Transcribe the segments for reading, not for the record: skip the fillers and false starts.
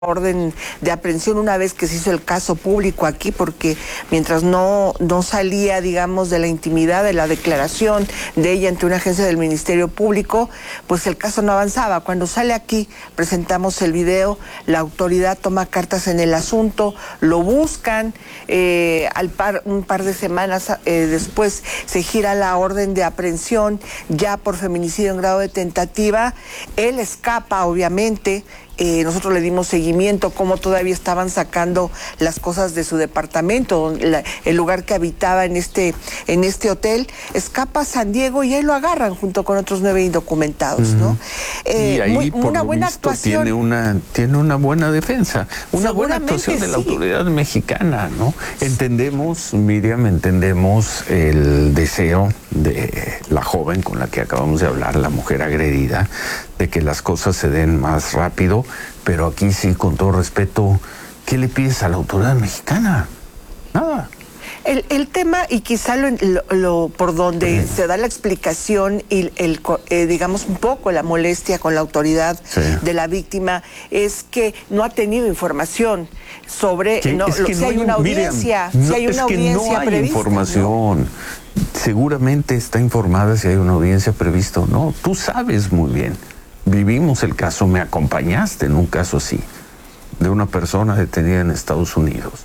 orden de aprehensión una vez que se hizo el caso público aquí, porque mientras no salía, digamos, de la intimidad de la declaración de ella ante una agencia del Ministerio Público, pues el caso no avanzaba. Cuando sale aquí, presentamos el video, la autoridad toma cartas en el asunto, lo buscan, un par de semanas después se gira la orden de aprehensión ya por feminicidio en grado de tentativa. Él escapa, obviamente. Nosotros le dimos seguimiento, cómo todavía estaban sacando las cosas de su departamento, el lugar que habitaba en este hotel. Escapa a San Diego y ahí lo agarran junto con otros 9 indocumentados, ¿no? Y ahí, por una lo buena visto, actuación. tiene una buena defensa, una buena actuación de la autoridad mexicana, ¿no? Entendemos, Miriam, el deseo de la joven con la que acabamos de hablar, la mujer agredida, de que las cosas se den más rápido, pero aquí sí, con todo respeto, ¿qué le pides a la autoridad mexicana? Nada. El tema, y quizá por donde se da la explicación y digamos un poco la molestia con la autoridad de la víctima, es que no ha tenido información sobre si hay una audiencia, no hay prevista, información. ¿No? Seguramente está informada si hay una audiencia prevista o no. Tú sabes muy bien. Vivimos el caso, me acompañaste en un caso así, de una persona detenida en Estados Unidos.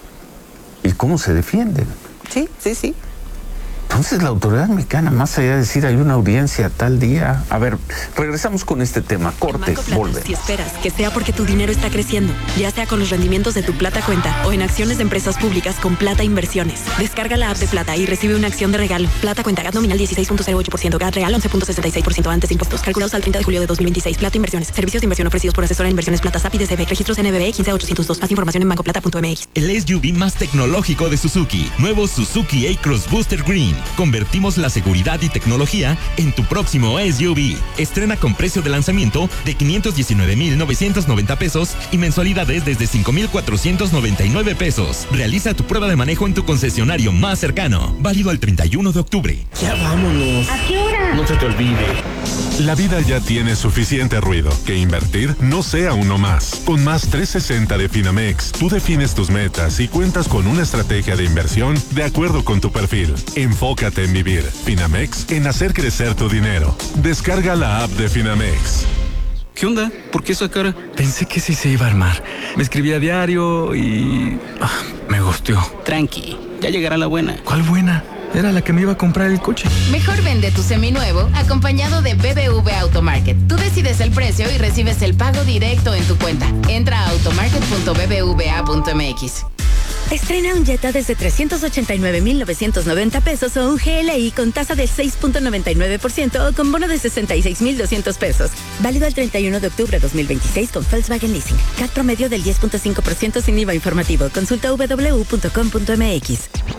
¿Y cómo se defienden? Sí. Entonces la autoridad mexicana, más allá de decir hay una audiencia tal día... A ver, regresamos con este tema. Cortes, volvemos. Si esperas que sea porque tu dinero está creciendo, ya sea con los rendimientos de tu Plata Cuenta o en acciones de empresas públicas con Plata Inversiones. Descarga la app de Plata y recibe una acción de regalo. Plata Cuenta, GAT nominal 16.08%, GAT real 11.66% antes de impuestos. Calculados al 30 de julio de 2026. Plata Inversiones. Servicios de inversión ofrecidos por asesora de inversiones Plata SAP y DCB. Registros NBB 15802. Más información en bancoplata.mx. El SUV más tecnológico de Suzuki. Nuevo Suzuki A-Cross Booster Green. Convertimos la seguridad y tecnología en tu próximo SUV. Estrena con precio de lanzamiento de 519,990 pesos y mensualidades desde 5,499 pesos. Realiza tu prueba de manejo en tu concesionario más cercano. Válido al 31 de octubre. Ya vámonos. ¿A qué hora? No se te olvide. La vida ya tiene suficiente ruido. Que invertir no sea uno más. Con Más 360 de Finamex, tú defines tus metas y cuentas con una estrategia de inversión de acuerdo con tu perfil. Enfócate en vivir. Finamex, en hacer crecer tu dinero. Descarga la app de Finamex. ¿Qué onda? ¿Por qué esa cara? Pensé que sí se iba a armar. Me escribí a diario y... me gusteó. Tranqui, ya llegará la buena. ¿Cuál buena? Era la que me iba a comprar el coche. Mejor vende tu seminuevo acompañado de BBV Automarket. Tú decides el precio y recibes el pago directo en tu cuenta. Entra a automarket.bbva.mx. Estrena un Jetta desde 389,990 pesos o un GLI con tasa de 6.99% o con bono de 66,200 pesos. Válido al 31 de octubre de 2026 con Volkswagen Leasing. CAT promedio del 10.5% sin IVA informativo. Consulta www.com.mx.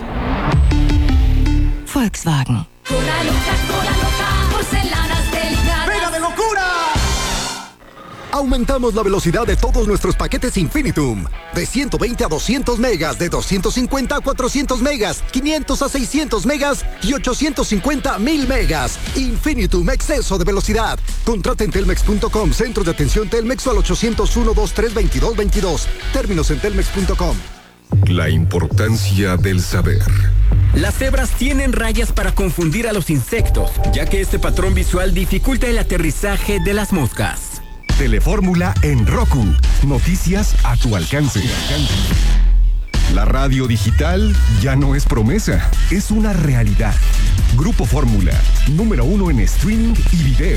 Volkswagen. Porcelanas delicadas. ¡Pega de locura! Aumentamos la velocidad de todos nuestros paquetes Infinitum. De 120 a 200 megas, de 250 a 400 megas, 500 a 600 megas y 850 a 1000 megas. Infinitum, exceso de velocidad. Contrata en telmex.com, centro de atención Telmex o al 801-2322-22. Términos en telmex.com. La importancia del saber. Las cebras tienen rayas para confundir a los insectos, ya que este patrón visual dificulta el aterrizaje de las moscas. Telefórmula en Roku. Noticias a tu alcance. La radio digital ya no es promesa, es una realidad. Grupo Fórmula, número 1 en streaming y video.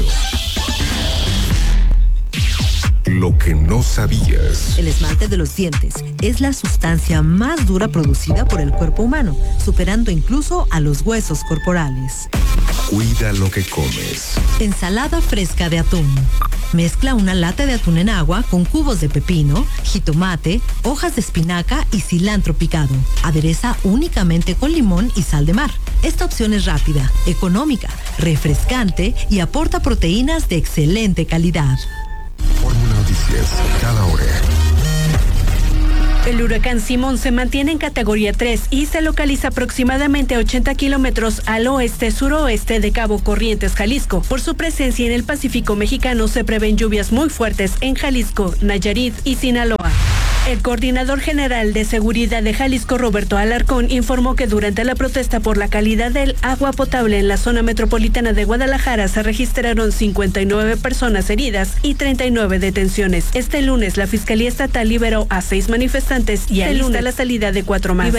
Lo que no sabías. El esmalte de los dientes es la sustancia más dura producida por el cuerpo humano, superando incluso a los huesos corporales. Cuida lo que comes. Ensalada fresca de atún. Mezcla una lata de atún en agua con cubos de pepino, jitomate, hojas de espinaca y cilantro picado. Adereza únicamente con limón y sal de mar. Esta opción es rápida, económica, refrescante y aporta proteínas de excelente calidad. Fórmula Noticias, cada hora. El huracán Simón se mantiene en categoría 3 y se localiza aproximadamente a 80 kilómetros al oeste-suroeste de Cabo Corrientes, Jalisco. Por su presencia en el Pacífico mexicano se prevén lluvias muy fuertes en Jalisco, Nayarit y Sinaloa. El coordinador general de seguridad de Jalisco, Roberto Alarcón, informó que durante la protesta por la calidad del agua potable en la zona metropolitana de Guadalajara se registraron 59 personas heridas y 39 detenciones. Este lunes la Fiscalía Estatal liberó a 6 manifestantes y alista la salida de 4 más.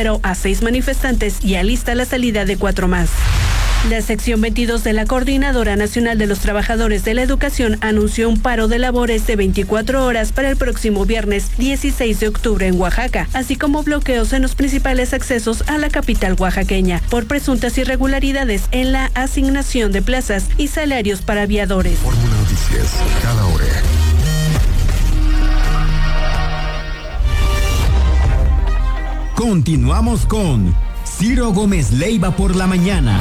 La sección 22 de la Coordinadora Nacional de los Trabajadores de la Educación anunció un paro de labores de 24 horas para el próximo viernes 16 de octubre en Oaxaca, así como bloqueos en los principales accesos a la capital oaxaqueña por presuntas irregularidades en la asignación de plazas y salarios para aviadores. Fórmula Noticias, cada hora. Continuamos con Ciro Gómez Leiva por la mañana.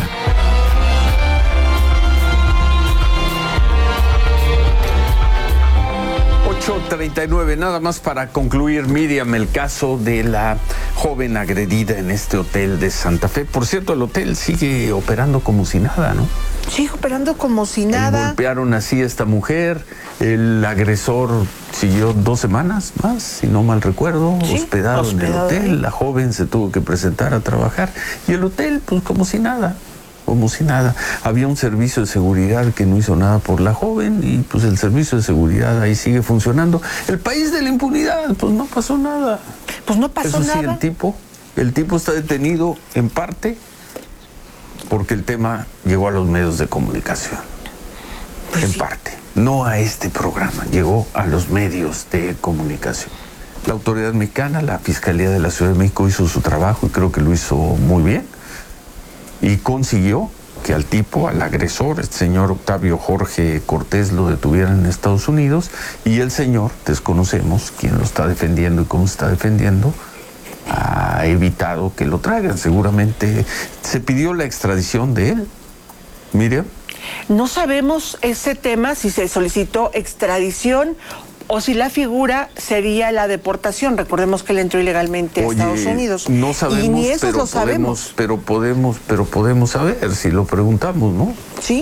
8:39, nada más para concluir, Miriam, el caso de la joven agredida en este hotel de Santa Fe. Por cierto, el hotel sigue operando como si nada, ¿no? Sigue operando como si nada. Golpearon así a esta mujer, el agresor siguió 2 semanas más, si no mal recuerdo, sí, hospedado en el hotel. La joven se tuvo que presentar a trabajar y el hotel, pues como si nada. Como si nada. Había un servicio de seguridad que no hizo nada por la joven y pues el servicio de seguridad ahí sigue funcionando. El país de la impunidad, pues no pasó nada. Pues no pasó nada. Eso sí, el tipo está detenido en parte porque el tema llegó a los medios de comunicación. Pues en parte. No a este programa, llegó a los medios de comunicación. La autoridad mexicana, la Fiscalía de la Ciudad de México hizo su trabajo y creo que lo hizo muy bien. Y consiguió que al tipo, al agresor, este señor Octavio Jorge Cortés, lo detuvieran en Estados Unidos y el señor, desconocemos quién lo está defendiendo y cómo se está defendiendo, ha evitado que lo traigan. Seguramente se pidió la extradición de él. Miriam. No sabemos ese tema, si se solicitó extradición o si la figura sería la deportación. Recordemos que él entró ilegalmente a Estados Unidos. No sabemos, y ni eso lo sabemos. Pero podemos saber si lo preguntamos, ¿no? Sí.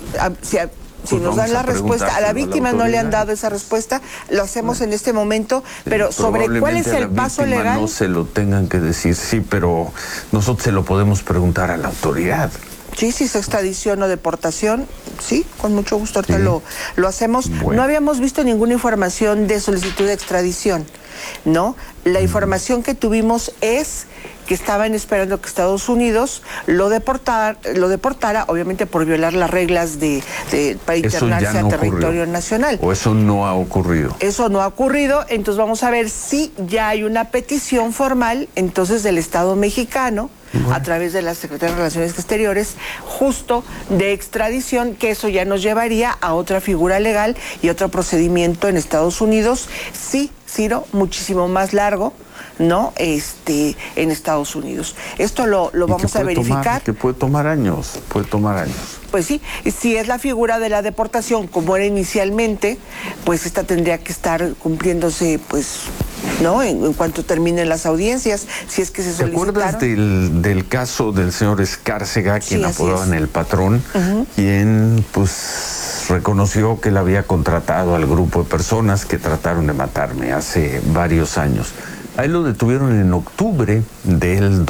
Si nos dan la respuesta, a la víctima no le han dado esa respuesta, lo hacemos en este momento, pero sobre cuál es el paso legal. No se lo tengan que decir, sí, pero nosotros se lo podemos preguntar a la autoridad. Sí, si es extradición o deportación, sí, con mucho gusto ahorita lo hacemos. Bueno. No habíamos visto ninguna información de solicitud de extradición, ¿no? La información que tuvimos es que estaban esperando que Estados Unidos lo deportara, obviamente por violar las reglas para internarse a territorio nacional. ¿O eso no ha ocurrido? Eso no ha ocurrido, entonces vamos a ver si ya hay una petición formal, entonces, del Estado mexicano, a través de la Secretaría de Relaciones Exteriores, justo de extradición, que eso ya nos llevaría a otra figura legal y otro procedimiento en Estados Unidos. Sí, Ciro, muchísimo más largo, ¿no? En Estados Unidos. Esto lo vamos a verificar. Que puede tomar años. Pues sí, si es la figura de la deportación como era inicialmente, pues esta tendría que estar cumpliéndose, pues, ¿no? En cuanto terminen las audiencias, si es que se solicitaron. ¿Te acuerdas del caso del señor Escárcega, quien apodaban el patrón, quien pues reconoció que él había contratado al grupo de personas que trataron de matarme hace varios años? A él lo detuvieron en octubre del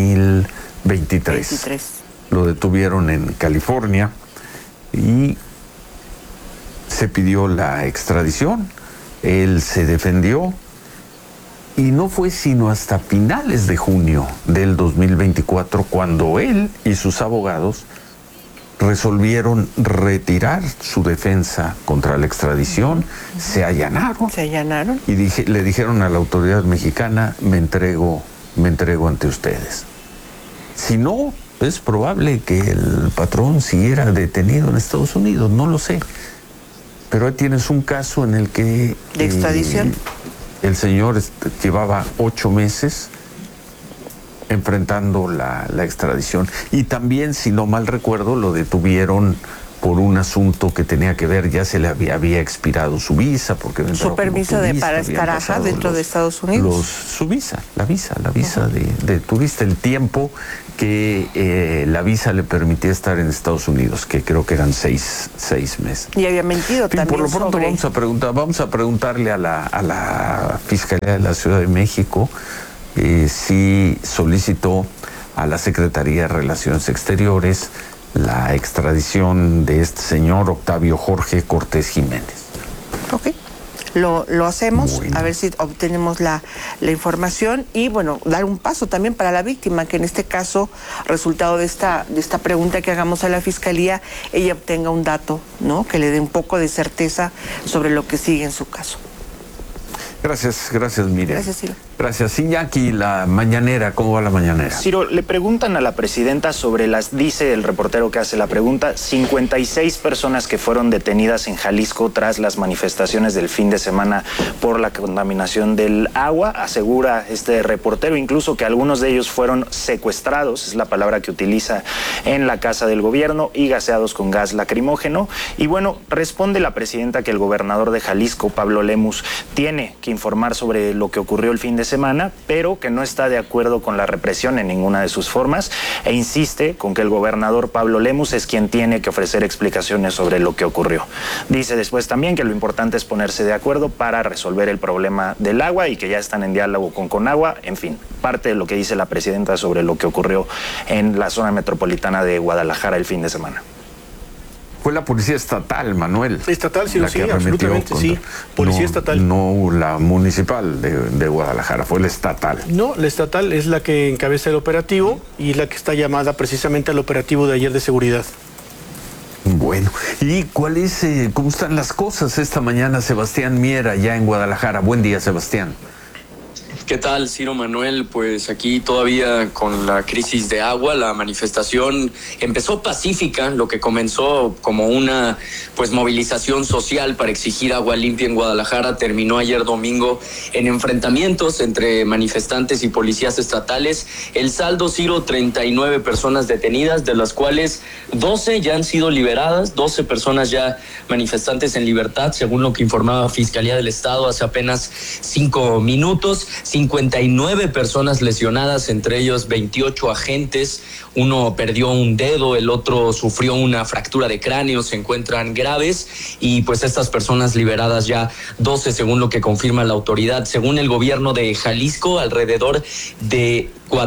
2023. Lo detuvieron en California y se pidió la extradición. Él se defendió y no fue sino hasta finales de junio del 2024 cuando él y sus abogados resolvieron retirar su defensa contra la extradición. Se allanaron. Y le dijeron a la autoridad mexicana, me entrego ante ustedes. Si no, es probable que el patrón siguiera detenido en Estados Unidos, no lo sé. Pero ahí tienes un caso en el que... ¿De extradición? El señor llevaba 8 meses enfrentando la extradición. Y también, si no mal recuerdo, lo detuvieron por un asunto que tenía que ver, ya se le había expirado su visa, porque su permiso para estar dentro de Estados Unidos. Su visa, la visa de turista, el tiempo que la visa le permitía estar en Estados Unidos, que creo que eran 6 meses. Y había mentido también. Por lo pronto vamos a preguntarle a la Fiscalía de la Ciudad de México si solicitó a la Secretaría de Relaciones Exteriores la extradición de este señor Octavio Jorge Cortés Jiménez. Ok, lo hacemos, bueno. A ver si obtenemos la información y, bueno, dar un paso también para la víctima, que en este caso, resultado de esta pregunta que hagamos a la Fiscalía, ella obtenga un dato, ¿no?, que le dé un poco de certeza sobre lo que sigue en su caso. Gracias, Miriam. Gracias, Ciro. Gracias. Iñaki, la mañanera, ¿cómo va la mañanera? Ciro, le preguntan a la presidenta sobre dice el reportero que hace la pregunta, 56 personas que fueron detenidas en Jalisco tras las manifestaciones del fin de semana por la contaminación del agua. Asegura este reportero incluso que algunos de ellos fueron secuestrados, es la palabra que utiliza, en la casa del gobierno y gaseados con gas lacrimógeno. Y bueno, responde la presidenta que el gobernador de Jalisco, Pablo Lemus, tiene que informar sobre lo que ocurrió el fin de semana, pero que no está de acuerdo con la represión en ninguna de sus formas e insiste con que el gobernador Pablo Lemus es quien tiene que ofrecer explicaciones sobre lo que ocurrió. Dice después también que lo importante es ponerse de acuerdo para resolver el problema del agua y que ya están en diálogo con Conagua. En fin, parte de lo que dice la presidenta sobre lo que ocurrió en la zona metropolitana de Guadalajara el fin de semana. Fue la policía estatal, Manuel. Estatal, sí, absolutamente, sí. Policía estatal. No la municipal de Guadalajara, fue la estatal. No, la estatal es la que encabeza el operativo y la que está llamada precisamente al operativo de ayer de seguridad. Bueno, ¿y cómo están las cosas esta mañana, Sebastián Miera, ya en Guadalajara? Buen día, Sebastián. ¿Qué tal, Ciro, Manuel? Pues aquí todavía con la crisis de agua, la manifestación empezó pacífica, lo que comenzó como una movilización social para exigir agua limpia en Guadalajara, terminó ayer domingo en enfrentamientos entre manifestantes y policías estatales. El saldo, Ciro, 39 personas detenidas, de las cuales 12 ya han sido liberadas, 12 personas ya manifestantes en libertad, según lo que informaba Fiscalía del Estado hace apenas 5 minutos. 59 personas lesionadas, entre ellos 28 agentes. Uno perdió un dedo, el otro sufrió una fractura de cráneo, se encuentran graves y pues estas personas liberadas ya 12, según lo que confirma la autoridad. Según el gobierno de Jalisco, alrededor de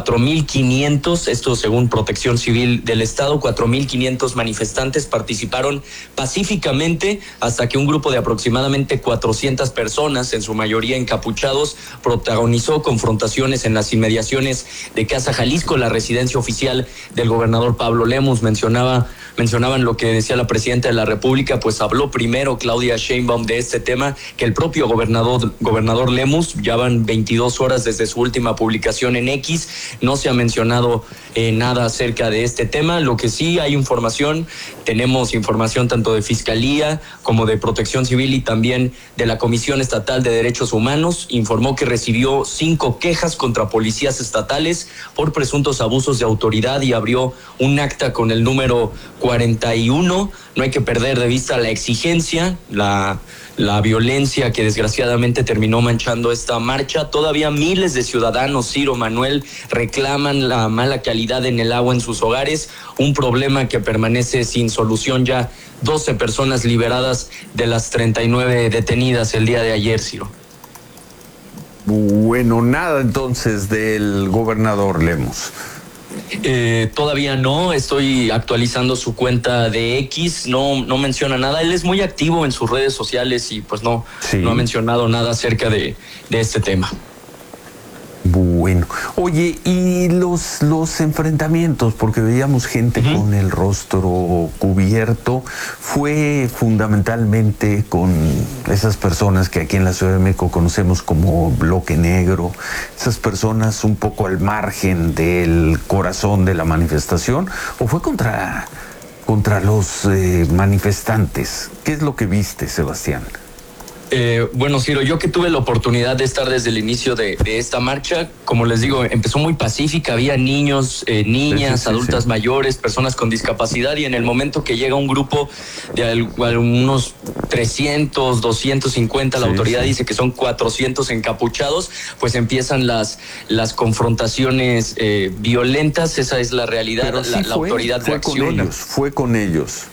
4,500, esto según Protección Civil del Estado, 4,500 manifestantes participaron pacíficamente hasta que un grupo de aproximadamente 400 personas, en su mayoría encapuchados, protagonizó confrontaciones en las inmediaciones de Casa Jalisco, la residencia oficial del gobernador Pablo Lemus. Mencionaban lo que decía la presidenta de la República, pues habló primero Claudia Sheinbaum de este tema que el propio gobernador Lemus. Ya van 22 horas desde su última publicación en X, no se ha mencionado nada acerca de este tema. Lo que sí hay tenemos información tanto de Fiscalía como de Protección Civil y también de la Comisión Estatal de Derechos Humanos. Informó que recibió 5 quejas contra policías estatales por presuntos abusos de autoridad y abrió un acta con el número 41. No hay que perder de vista la exigencia, la violencia que desgraciadamente terminó manchando esta marcha. Todavía miles de ciudadanos, Ciro, Manuel, reclaman la mala calidad en el agua en sus hogares, un problema que permanece sin solución. Ya 12 personas liberadas de las 39 detenidas el día de ayer, Ciro. Bueno, nada entonces del gobernador Lemus. Todavía no, estoy actualizando su cuenta de X, no menciona nada. Él es muy activo en sus redes sociales y pues no ha mencionado nada acerca de este tema. Bueno, oye, y los enfrentamientos, porque veíamos gente con el rostro cubierto, fue fundamentalmente con esas personas que aquí en la Ciudad de México conocemos como bloque negro, esas personas un poco al margen del corazón de la manifestación, o fue contra los manifestantes. ¿Qué es lo que viste, Sebastián? Bueno, Ciro, yo que tuve la oportunidad de estar desde el inicio de esta marcha, como les digo, empezó muy pacífica, había niños, niñas, adultas mayores, personas con discapacidad, y en el momento que llega un grupo de unos 300, 250, la autoridad dice que son 400 encapuchados, pues empiezan las confrontaciones violentas, esa es la realidad. Pero la autoridad reacciona. Fue con ellos.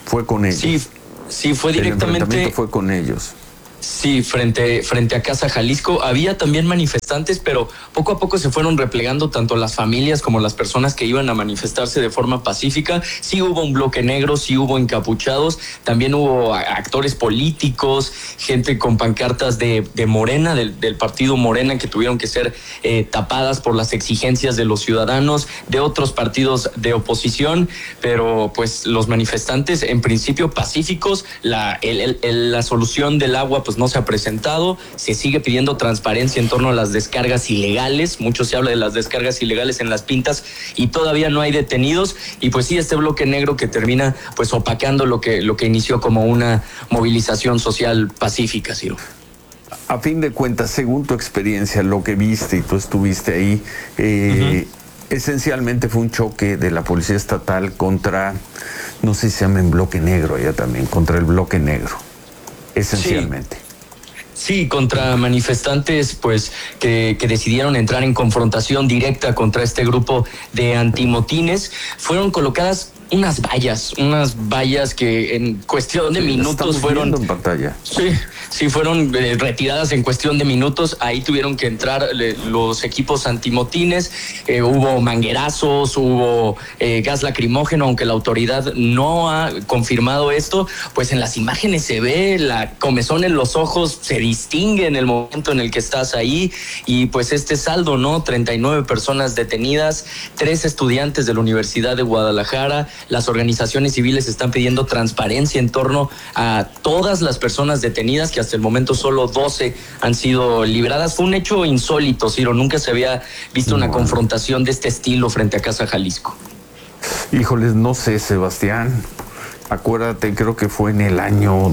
Sí, fue directamente. El enfrentamiento fue con ellos. Sí, frente a Casa Jalisco. Había también manifestantes, pero poco a poco se fueron replegando tanto las familias como las personas que iban a manifestarse de forma pacífica. Sí hubo un bloque negro, sí hubo encapuchados, también hubo actores políticos, gente con pancartas de Morena, del partido Morena, que tuvieron que ser tapadas por las exigencias de los ciudadanos, de otros partidos de oposición, pero pues los manifestantes en principio pacíficos. La solución del agua pues no se ha presentado, se sigue pidiendo transparencia en torno a las descargas ilegales, mucho se habla de las descargas ilegales en Las Pintas y todavía no hay detenidos, y pues sí, este bloque negro que termina pues opacando lo que inició como una movilización social pacífica, Ciro. A fin de cuentas, según tu experiencia, lo que viste y tú estuviste ahí, esencialmente fue un choque de la Policía Estatal contra, no sé si se llama en bloque negro allá también, contra el bloque negro. Esencialmente. Sí, contra manifestantes pues que decidieron entrar en confrontación directa contra este grupo de antimotines. Fueron colocadas unas vallas que en cuestión de minutos fueron en pantalla. Sí, fueron retiradas en cuestión de minutos. Ahí tuvieron que entrar los equipos antimotines, hubo manguerazos, hubo gas lacrimógeno, aunque la autoridad no ha confirmado esto, pues en las imágenes se ve la comezón en los ojos, se distingue en el momento en el que estás ahí, y pues este saldo, ¿no? 39 personas detenidas, 3 estudiantes de la Universidad de Guadalajara. Las organizaciones civiles están pidiendo transparencia en torno a todas las personas detenidas, que hasta el momento solo 12 han sido liberadas. Fue un hecho insólito, Ciro, nunca se había visto una confrontación de este estilo frente a Casa Jalisco. Híjoles, no sé, Sebastián, acuérdate, creo que fue en el año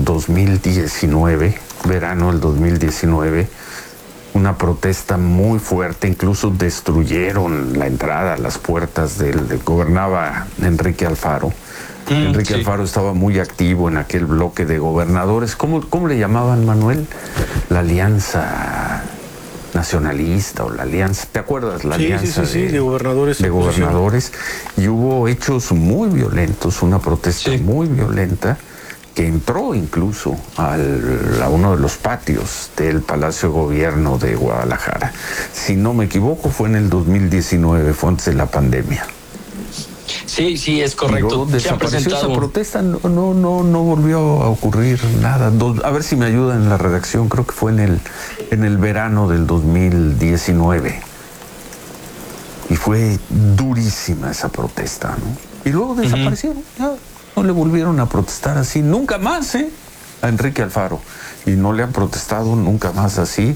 2019, verano del 2019, una protesta muy fuerte, incluso destruyeron la entrada, las puertas gobernaba Enrique Alfaro. Enrique Alfaro estaba muy activo en aquel bloque de gobernadores. ¿Cómo le llamaban, Manuel? La Alianza Nacionalista o la Alianza, ¿te acuerdas? La Alianza de gobernadores. De gobernadores. Y hubo hechos muy violentos, una protesta muy violenta, que entró incluso a uno de los patios del Palacio de Gobierno de Guadalajara. Si no me equivoco, fue en el 2019, fue antes de la pandemia. Sí, es correcto. Desapareció esa protesta, no volvió a ocurrir nada. A ver si me ayudan en la redacción, creo que fue en el verano del 2019. Y fue durísima esa protesta, ¿no? Y luego desaparecieron, ya no le volvieron a protestar así, nunca más, a Enrique Alfaro. Y no le han protestado nunca más así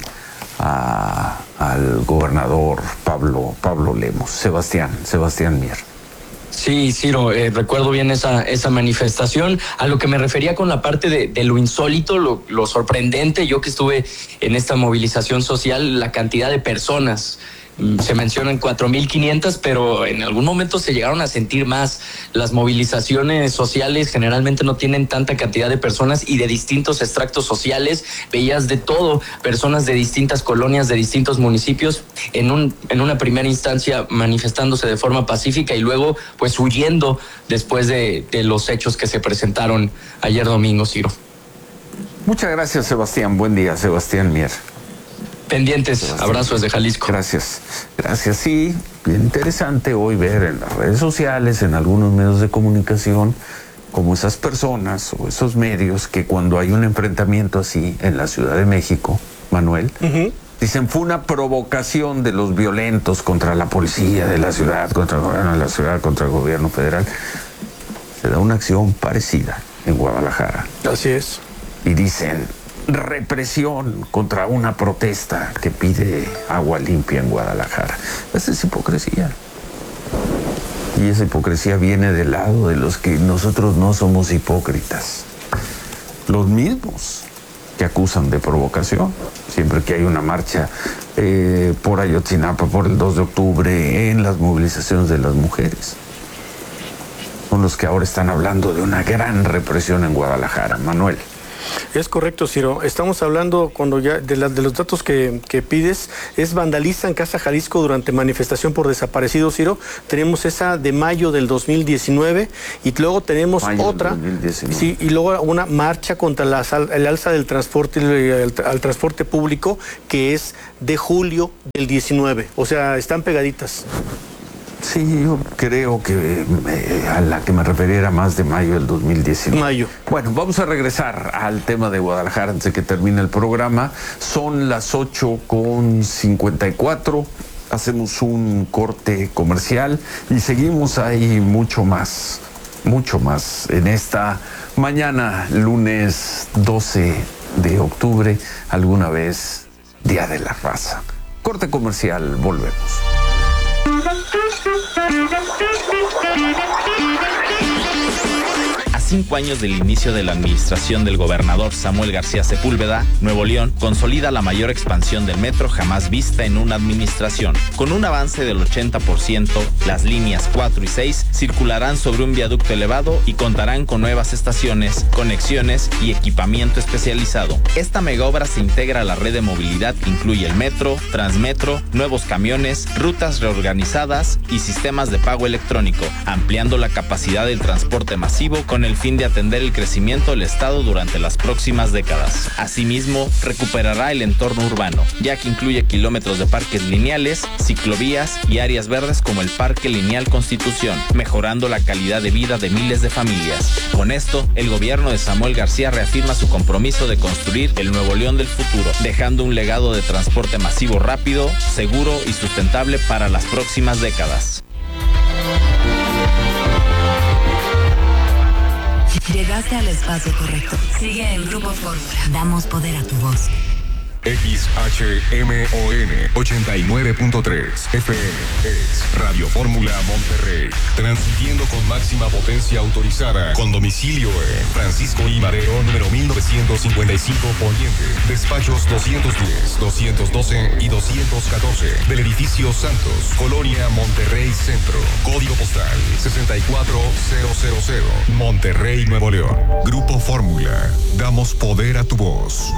al gobernador Pablo Lemos, Sebastián Mier. Sí, Ciro, recuerdo bien esa manifestación. A lo que me refería con la parte de lo insólito, lo sorprendente, yo que estuve en esta movilización social, la cantidad de personas. Se mencionan 4,500, pero en algún momento se llegaron a sentir más. Las movilizaciones sociales generalmente no tienen tanta cantidad de personas y de distintos extractos sociales. Veías de todo, personas de distintas colonias, de distintos municipios, en una primera instancia manifestándose de forma pacífica y luego pues huyendo después de los hechos que se presentaron ayer domingo, Ciro. Muchas gracias, Sebastián. Buen día, Sebastián Mier. Pendientes, abrazos de Jalisco. Gracias. Sí, bien interesante hoy ver en las redes sociales, en algunos medios de comunicación, como esas personas o esos medios que cuando hay un enfrentamiento así en la Ciudad de México, Manuel, dicen fue una provocación de los violentos contra la policía de la ciudad, contra el gobierno de la ciudad, contra el gobierno federal. Se da una acción parecida en Guadalajara. Así es. Y dicen represión contra una protesta que pide agua limpia en Guadalajara. Esa es hipocresía. Y esa hipocresía viene del lado de los que nosotros no somos hipócritas. Los mismos que acusan de provocación. Siempre que hay una marcha por Ayotzinapa, por el 2 de octubre, en las movilizaciones de las mujeres. Son los que ahora están hablando de una gran represión en Guadalajara. Manuel. Es correcto, Ciro. Estamos hablando cuando ya de los datos que pides. Es vandalizan Casa Jalisco durante manifestación por desaparecidos, Ciro. Tenemos esa de mayo del 2019 y luego tenemos otra. Sí, y luego una marcha contra el alza del transporte al transporte público, que es de julio del 19. O sea, están pegaditas. Sí, yo creo que a la que me refería era más de mayo del 2019. Mayo. Bueno, vamos a regresar al tema de Guadalajara antes de que termine el programa. Son las 8:54. Hacemos un corte comercial y seguimos ahí mucho más en esta mañana, lunes 12 de octubre, alguna vez Día de la Raza. Corte comercial, volvemos. A 5 años del inicio de la administración del gobernador Samuel García Sepúlveda, Nuevo León consolida la mayor expansión del metro jamás vista en una administración. Con un avance del 80%, las líneas 4 y 6 circularán sobre un viaducto elevado y contarán con nuevas estaciones, conexiones y equipamiento especializado. Esta megaobra se integra a la red de movilidad que incluye el metro, Transmetro, nuevos camiones, rutas reorganizadas y sistemas de pago electrónico, ampliando la capacidad del transporte masivo con el fin de atender el crecimiento del Estado durante las próximas décadas. Asimismo, recuperará el entorno urbano, ya que incluye kilómetros de parques lineales, ciclovías y áreas verdes como el Parque Lineal Constitución, mejorando la calidad de vida de miles de familias. Con esto, el gobierno de Samuel García reafirma su compromiso de construir el Nuevo León del futuro, dejando un legado de transporte masivo rápido, seguro y sustentable para las próximas décadas. Llegaste al espacio correcto. Sigue en Grupo Fórmula. Damos poder a tu voz. XHMON 89.3 FM es Radio Fórmula Monterrey, transmitiendo con máxima potencia autorizada, con domicilio en Francisco I. Madero, número 1955 Poniente, despachos 210, 212 y 214 del edificio Santos, Colonia Monterrey Centro, código postal 64000, Monterrey, Nuevo León. Grupo Fórmula, damos poder a tu voz.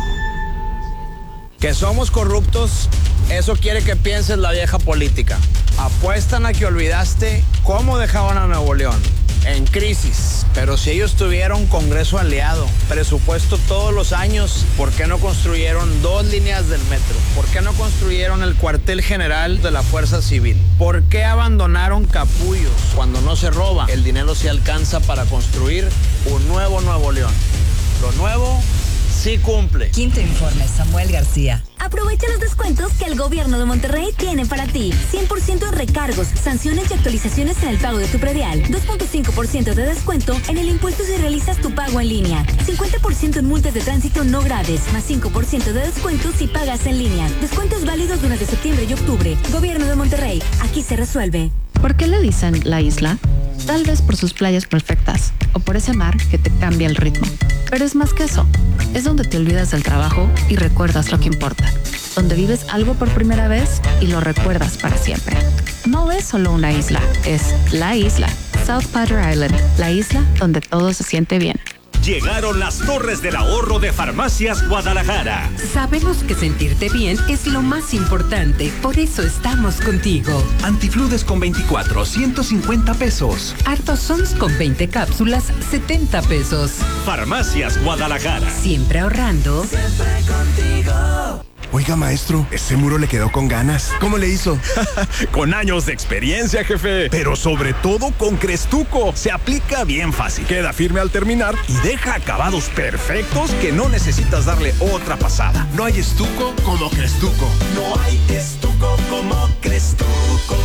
Que somos corruptos, eso quiere que pienses la vieja política. Apuestan a que olvidaste cómo dejaban a Nuevo León, en crisis. Pero si ellos tuvieron Congreso aliado, presupuesto todos los años, ¿por qué no construyeron 2 líneas del metro? ¿Por qué no construyeron el cuartel general de la Fuerza Civil? ¿Por qué abandonaron capullos cuando no se roba? El dinero se alcanza para construir un nuevo Nuevo León. Lo nuevo sí cumple. Quinto informe, Samuel García. Aprovecha los descuentos que el gobierno de Monterrey tiene para ti. 100% en recargos, sanciones y actualizaciones en el pago de tu predial. 2.5% de descuento en el impuesto si realizas tu pago en línea. 50% en multas de tránsito no graves, más 5% de descuento si pagas en línea. Descuentos válidos durante septiembre y octubre. Gobierno de Monterrey, aquí se resuelve. ¿Por qué le dicen la isla? Tal vez por sus playas perfectas o por ese mar que te cambia el ritmo. Pero es más que eso. Es donde te olvidas del trabajo y recuerdas lo que importa. Donde vives algo por primera vez y lo recuerdas para siempre. No es solo una isla, es la isla. South Padre Island, la isla donde todo se siente bien. Llegaron las torres del ahorro de Farmacias Guadalajara. Sabemos que sentirte bien es lo más importante, por eso estamos contigo. Antifludes con 24, 150 pesos. Artosons con 20 cápsulas, 70 pesos. Farmacias Guadalajara. Siempre ahorrando. Siempre contigo. Oiga, maestro, ese muro le quedó con ganas. ¿Cómo le hizo? Con años de experiencia, jefe. Pero sobre todo con Crestuco. Se aplica bien fácil. Queda firme al terminar y deja acabados perfectos que no necesitas darle otra pasada. No hay estuco como Crestuco. No hay estuco como Crestuco.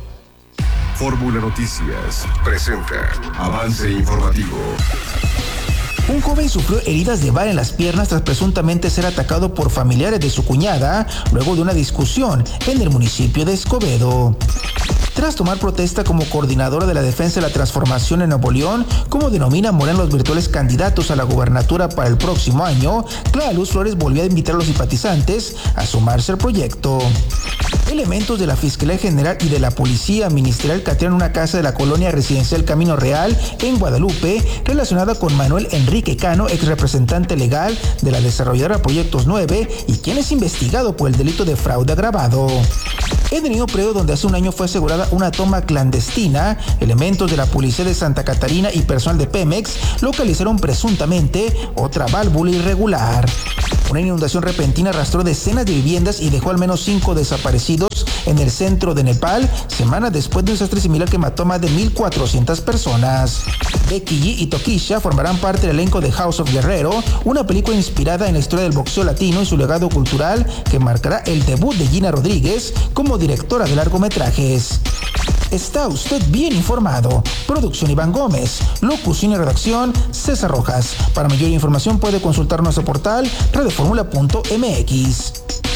Fórmula Noticias presenta Avance Informativo. Un joven sufrió heridas de bala en las piernas tras presuntamente ser atacado por familiares de su cuñada luego de una discusión en el municipio de Escobedo. tras tomar protesta como coordinadora de la defensa de la transformación en Nuevo León, como denomina Morena los virtuales candidatos a la gubernatura para el próximo año. Clara Luz Flores volvió a invitar a los simpatizantes a sumarse al proyecto. Elementos de la Fiscalía General y de la Policía Ministerial catearon una casa de la colonia residencial Camino Real en Guadalupe relacionada con Manuel Enrique Cano, ex representante legal de la desarrolladora Proyectos 9 y quien es investigado por el delito de fraude agravado. En el mismo predio donde hace un año fue asegurada una toma clandestina, elementos de la Policía de Santa Catarina y personal de Pemex localizaron presuntamente otra válvula irregular. Una inundación repentina arrastró decenas de viviendas y dejó al menos 5 desaparecidos en el centro de Nepal, semanas después de un desastre similar que mató a más de 1,400 personas. Becky G y Tokisha formarán parte del elenco de House of Guerrero, una película inspirada en la historia del boxeo latino y su legado cultural que marcará el debut de Gina Rodríguez como directora de largometrajes. Está usted bien informado. Producción Iván Gómez. Locución y redacción César Rojas. Para mayor información puede consultar nuestro portal radioformula.mx.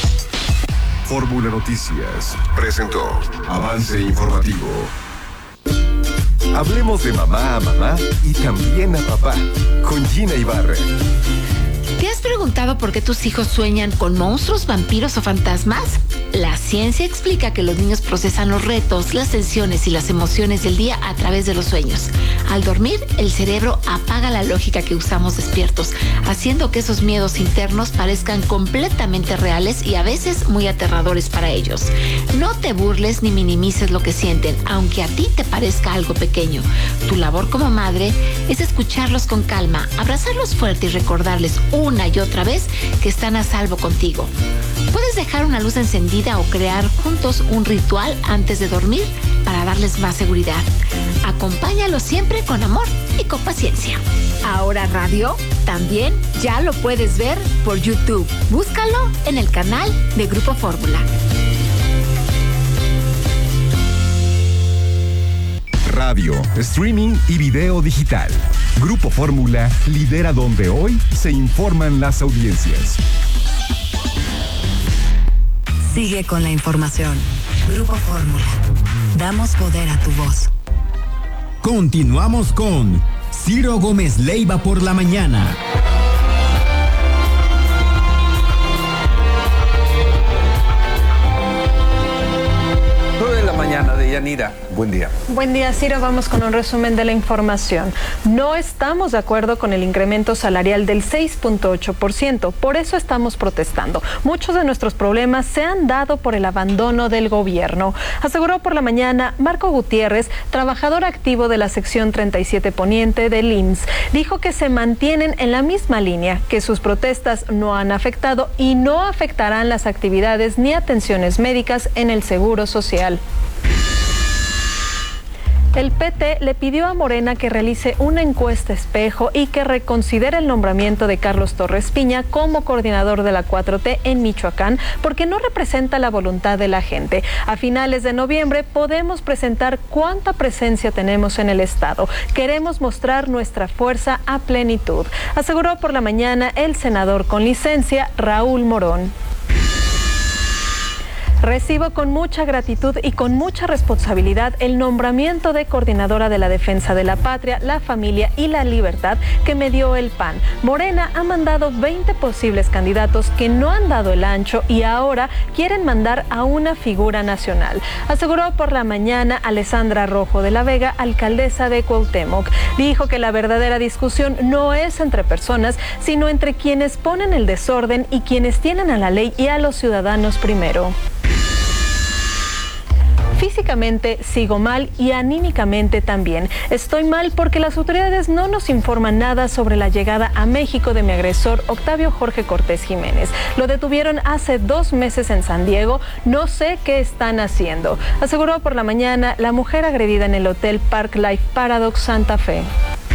Fórmula Noticias presentó Avance Informativo. Hablemos de mamá a mamá y también a papá con Gina Ibarra. ¿Te has preguntado por qué tus hijos sueñan con monstruos, vampiros o fantasmas? La ciencia explica que los niños procesan los retos, las tensiones y las emociones del día a través de los sueños. Al dormir, el cerebro apaga la lógica que usamos despiertos, haciendo que esos miedos internos parezcan completamente reales y a veces muy aterradores para ellos. No te burles ni minimices lo que sienten, aunque a ti te parezca algo pequeño. Tu labor como madre es escucharlos con calma, abrazarlos fuerte y recordarles una y otra vez que están a salvo contigo. Puedes dejar una luz encendida o crear juntos un ritual antes de dormir para darles más seguridad. Acompáñalos siempre con amor y con paciencia. Ahora Radio también ya lo puedes ver por YouTube. Búscalo en el canal de Grupo Fórmula. Radio, streaming y video digital. Grupo Fórmula lidera donde hoy se informan las audiencias. Sigue con la información. Grupo Fórmula. Damos poder a tu voz. Continuamos con Ciro Gómez Leiva por la mañana. 9 de la mañana de Yanira. Buen día. Buen día, Ciro. Vamos con un resumen de la información. No estamos de acuerdo con el incremento salarial del 6.8%. Por eso estamos protestando. Muchos de nuestros problemas se han dado por el abandono del gobierno, aseguró por la mañana Marco Gutiérrez, trabajador activo de la sección 37 Poniente del IMSS. Dijo que se mantienen en la misma línea, que sus protestas no han afectado y no afectarán las actividades ni atenciones médicas en el Seguro Social. El PT le pidió a Morena que realice una encuesta espejo y que reconsidere el nombramiento de Carlos Torres Piña como coordinador de la 4T en Michoacán, porque no representa la voluntad de la gente. A finales de noviembre podemos presentar cuánta presencia tenemos en el estado. Queremos mostrar nuestra fuerza a plenitud, aseguró por la mañana el senador con licencia Raúl Morón. Recibo con mucha gratitud y con mucha responsabilidad el nombramiento de coordinadora de la defensa de la patria, la familia y la libertad que me dio el PAN. Morena ha mandado 20 posibles candidatos que no han dado el ancho y ahora quieren mandar a una figura nacional, aseguró por la mañana Alessandra Rojo de la Vega, alcaldesa de Cuauhtémoc. Dijo que la verdadera discusión no es entre personas, sino entre quienes ponen el desorden y quienes tienen a la ley y a los ciudadanos primero. Físicamente sigo mal y anímicamente también. Estoy mal porque las autoridades no nos informan nada sobre la llegada a México de mi agresor Octavio Jorge Cortés Jiménez. Lo detuvieron hace 2 meses en San Diego. No sé qué están haciendo, aseguró por la mañana la mujer agredida en el hotel Park Life Paradox Santa Fe.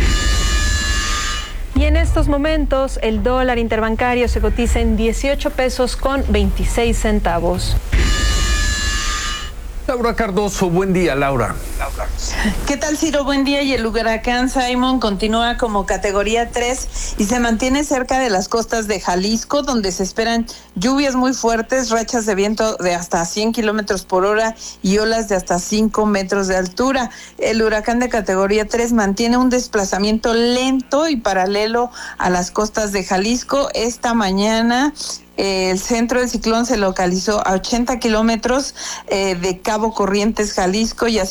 Y en estos momentos el dólar interbancario se cotiza en 18 pesos con 26 centavos. Laura Cardoso. Buen día, Laura. ¿Qué tal, Ciro? Buen día. Y el huracán Simon continúa como categoría 3 y se mantiene cerca de las costas de Jalisco, donde se esperan lluvias muy fuertes, rachas de viento de hasta 100 kilómetros por hora y olas de hasta 5 metros de altura. El huracán de categoría 3 mantiene un desplazamiento lento y paralelo a las costas de Jalisco. Esta mañana el centro del ciclón se localizó a 80 kilómetros de Cabo Corrientes, Jalisco, y a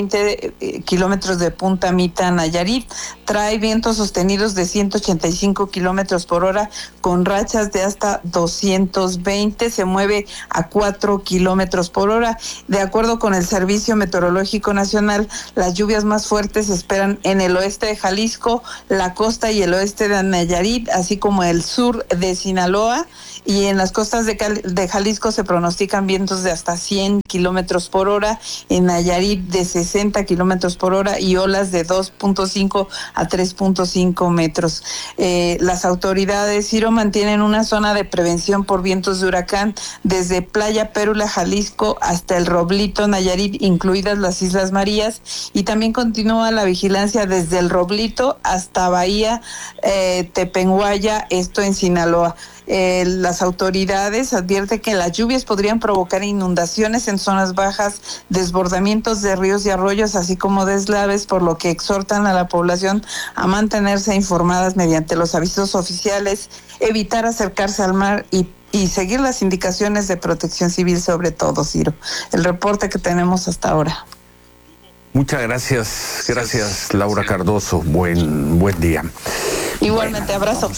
120 kilómetros de Punta Mita, Nayarit. Trae vientos sostenidos de 185 kilómetros por hora con rachas de hasta 220. Se mueve a 4 kilómetros por hora. De acuerdo con el Servicio Meteorológico Nacional, las lluvias más fuertes se esperan en el oeste de Jalisco, la costa y el oeste de Nayarit, así como el sur de Sinaloa. Y en las costas de Jalisco se pronostican vientos de hasta 100 kilómetros por hora, en Nayarit de 60 kilómetros por hora y olas de 2.5 a 3.5 metros. Las autoridades, Ciro, mantienen una zona de prevención por vientos de huracán desde Playa Pérula, Jalisco, hasta el Roblito, Nayarit, incluidas las Islas Marías, y también continúa la vigilancia desde el Roblito hasta Bahía Tepenguaya, esto en Sinaloa. Las autoridades advierten que las lluvias podrían provocar inundaciones en zonas bajas, desbordamientos de ríos y arroyos, así como deslaves, por lo que exhortan a la población a mantenerse informadas mediante los avisos oficiales, evitar acercarse al mar y seguir las indicaciones de Protección Civil, sobre todo, Ciro. El reporte que tenemos hasta ahora. Muchas gracias, Laura Cardoso. Buen día. Igualmente, abrazo.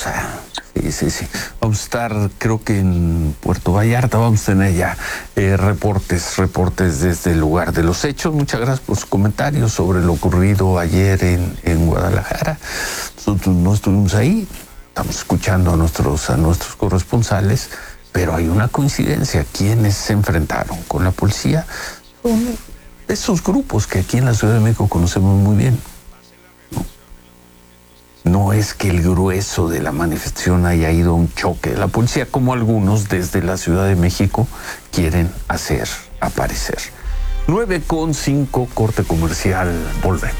Sí. Vamos a estar, creo que en Puerto Vallarta, vamos a tener ya reportes desde el lugar de los hechos. Muchas gracias por sus comentarios sobre lo ocurrido ayer en Guadalajara. Nosotros no estuvimos ahí, estamos escuchando a nuestros corresponsales, pero hay una coincidencia. Quienes se enfrentaron con la policía son esos grupos que aquí en la Ciudad de México conocemos muy bien. No es que el grueso de la manifestación haya ido a un choque de la policía, como algunos desde la Ciudad de México quieren hacer aparecer. 9:05, corte comercial, volvemos.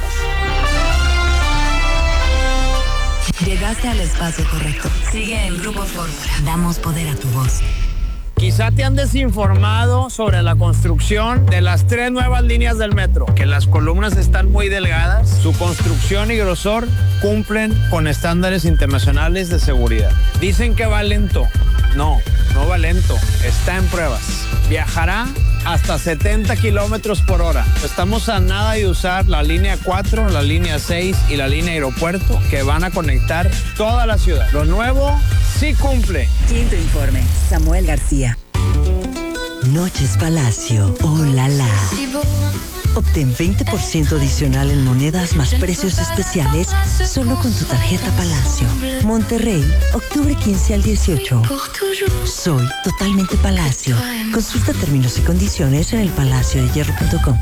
Llegaste al espacio correcto. Sigue en Grupo Fórmula. Damos poder a tu voz. Quizá te han desinformado sobre la construcción de las 3 nuevas líneas del metro, que las columnas están muy delgadas, su construcción y grosor cumplen con estándares internacionales de seguridad. Dicen que va lento. No va lento, está en pruebas. Viajará hasta 70 kilómetros por hora. Estamos a nada de usar la línea 4, la línea 6 y la línea aeropuerto, que van a conectar toda la ciudad. Lo nuevo sí cumple. Quinto informe, Samuel García. Noches Palacio, oh la la. Obtén 20% adicional en monedas más precios especiales solo con tu tarjeta Palacio. Monterrey, octubre 15 al 18. Soy totalmente Palacio. Consulta términos y condiciones en elpalaciodehierro.com.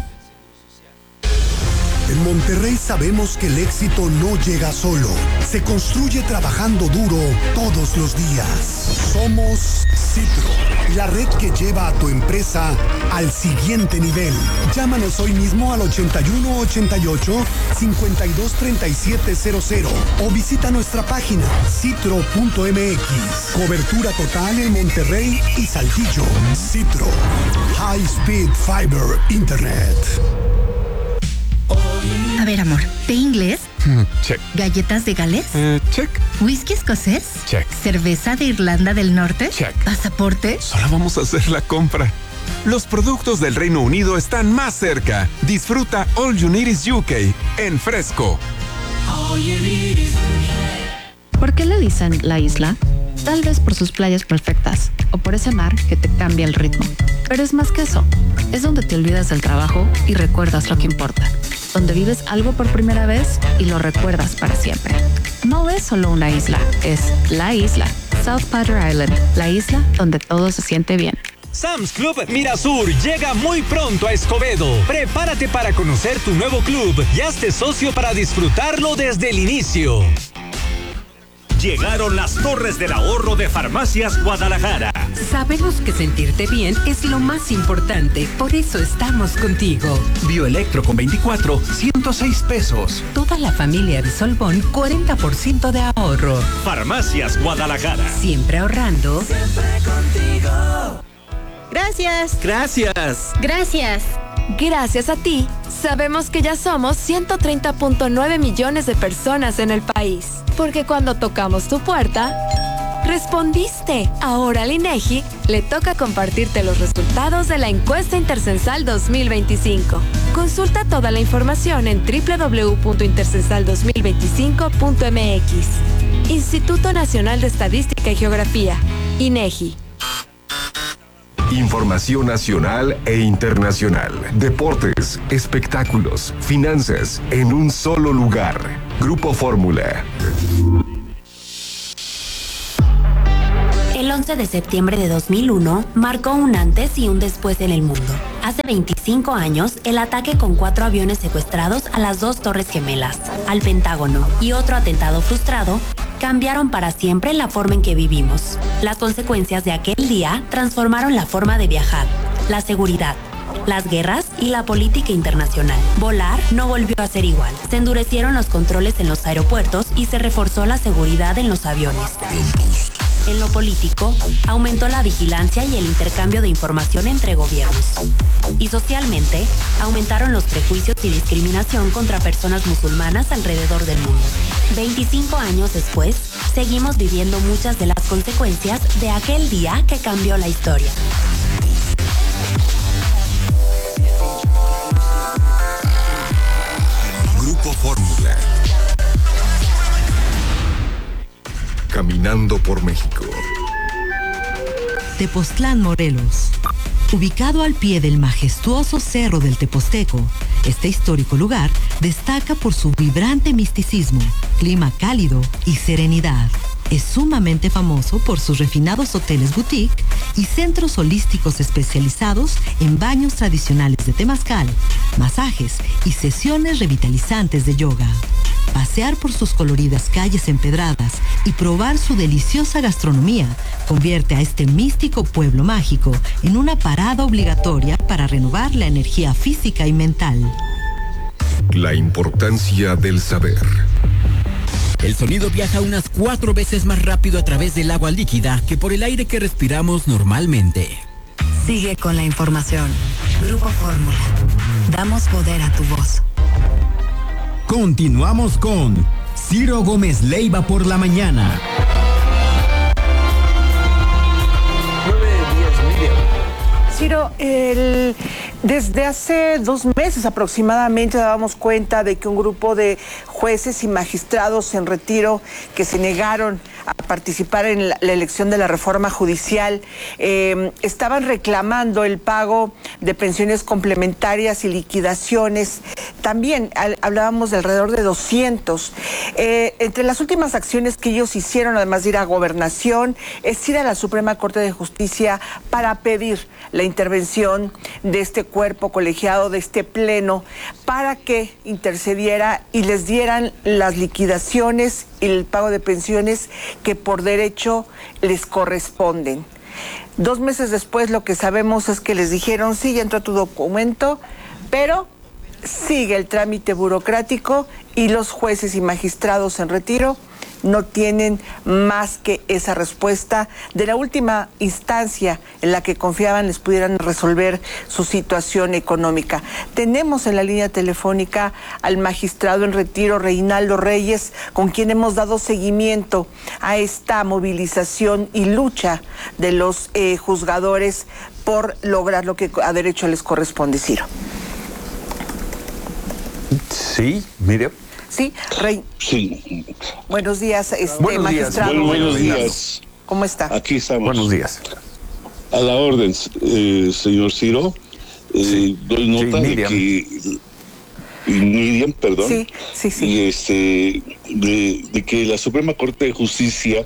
En Monterrey sabemos que el éxito no llega solo, se construye trabajando duro todos los días. Somos Citro, la red que lleva a tu empresa al siguiente nivel. Llámanos hoy mismo al 8188-523700 o visita nuestra página citro.mx. Cobertura total en Monterrey y Saltillo. Citro, High Speed Fiber Internet. A ver, amor, ¿té inglés? Check. ¿Galletas de Gales? Check. ¿Whisky escocés? Check. ¿Cerveza de Irlanda del Norte? Check. ¿Pasaporte? Solo vamos a hacer la compra. Los productos del Reino Unido están más cerca. Disfruta All You Need Is UK en Fresco. ¿Por qué le dicen la isla? Tal vez por sus playas perfectas o por ese mar que te cambia el ritmo. Pero es más que eso. Es donde te olvidas del trabajo y recuerdas lo que importa. Donde vives algo por primera vez y lo recuerdas para siempre. No es solo una isla, es la isla. South Padre Island, la isla donde todo se siente bien. Sam's Club Mirasur llega muy pronto a Escobedo. Prepárate para conocer tu nuevo club y hazte socio para disfrutarlo desde el inicio. Llegaron las torres del ahorro de Farmacias Guadalajara. Sabemos que sentirte bien es lo más importante, por eso estamos contigo. Bioelectro con 24, 106 pesos. Toda la familia de Solbón, 40% de ahorro. Farmacias Guadalajara. Siempre ahorrando. Siempre contigo. Gracias. Gracias. Gracias. Gracias a ti, sabemos que ya somos 130.9 millones de personas en el país. Porque cuando tocamos tu puerta, respondiste. Ahora al INEGI le toca compartirte los resultados de la encuesta Intercensal 2025. Consulta toda la información en www.intercensal2025.mx. Instituto Nacional de Estadística y Geografía, INEGI. Información nacional e internacional. Deportes, espectáculos, finanzas, en un solo lugar. Grupo Fórmula. El 11 de septiembre de 2001 marcó un antes y un después en el mundo. Hace 25 años, el ataque con 4 aviones secuestrados a las 2 Torres Gemelas, al Pentágono y otro atentado frustrado cambiaron para siempre la forma en que vivimos. Las consecuencias de aquel día transformaron la forma de viajar, la seguridad, las guerras y la política internacional. Volar no volvió a ser igual. Se endurecieron los controles en los aeropuertos y se reforzó la seguridad en los aviones. En lo político, aumentó la vigilancia y el intercambio de información entre gobiernos. Y socialmente, aumentaron los prejuicios y discriminación contra personas musulmanas alrededor del mundo. 25 años después, seguimos viviendo muchas de las consecuencias de aquel día que cambió la historia. Grupo Fórmula. Caminando por México. Tepoztlán, Morelos. Ubicado al pie del majestuoso Cerro del Teposteco, este histórico lugar destaca por su vibrante misticismo, clima cálido y serenidad. Es sumamente famoso por sus refinados hoteles boutique y centros holísticos especializados en baños tradicionales de temazcal, masajes y sesiones revitalizantes de yoga. Pasear por sus coloridas calles empedradas y probar su deliciosa gastronomía convierte a este místico pueblo mágico en una parada obligatoria para renovar la energía física y mental. La importancia del saber. El sonido viaja unas 4 veces más rápido a través del agua líquida que por el aire que respiramos normalmente. Sigue con la información. Grupo Fórmula. Damos poder a tu voz. Continuamos con Ciro Gómez Leiva por la mañana. 9:10, Miriam. Ciro, desde hace 2 meses aproximadamente dábamos cuenta de que un grupo de jueces y magistrados en retiro que se negaron a participar en la elección de la reforma judicial estaban reclamando el pago de pensiones complementarias y liquidaciones. También hablábamos de alrededor de 200. Entre las últimas acciones que ellos hicieron, además de ir a Gobernación, es ir a la Suprema Corte de Justicia para pedir la intervención de este cuerpo colegiado, de este pleno, para que intercediera y les dieran las liquidaciones y el pago de pensiones que por derecho les corresponden. 2 meses después lo que sabemos es que les dijeron, sí, ya entró tu documento, pero sigue el trámite burocrático y los jueces y magistrados en retiro no tienen más que esa respuesta de la última instancia en la que confiaban les pudieran resolver su situación económica. Tenemos en la línea telefónica al magistrado en retiro Reinaldo Reyes, con quien hemos dado seguimiento a esta movilización y lucha de los juzgadores por lograr lo que a derecho les corresponde. Ciro. Sí, mire. Sí, Rey. Sí. Buenos días, buenos magistrado. Días. Buenos días. ¿Cómo está? Aquí estamos. Buenos días. A la orden, señor Ciro. Doy nota de que Miriam, perdón. Sí. Y de que la Suprema Corte de Justicia